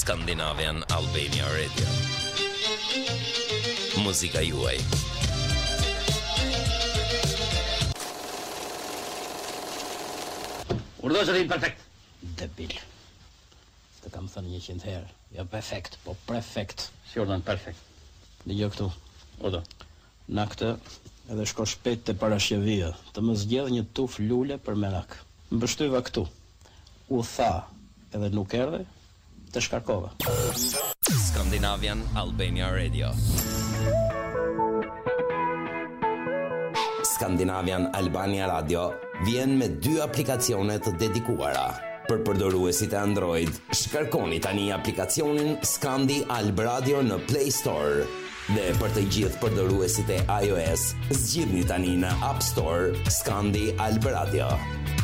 Scandinavian Albania Radio. Muzika juaj. Urdhëzërin perfekt. Debil. Të kam thënë 100 herë. Jo perfekt, po prefekt. Si urdhën perfekt. Dëgjoj këtu. Urdhë. Na këtë edhe shko shpejt te parashjevia, të më zgjedh një tuf lule për merak. Mbështyva këtu. U tha, edhe nuk erdhe, të shkarkova. Scandinavian Albania Radio. Scandinavian Albania Radio vjen me 2 aplikacione të dedikuara. Për përdoruesit e Android, shkarkoni tani aplikacionin Scandi Alb Radio në Play Store. Dhe për të gjithë përdoruesit e iOS, zgjidhni tani në App Store Scandi Alb Radio.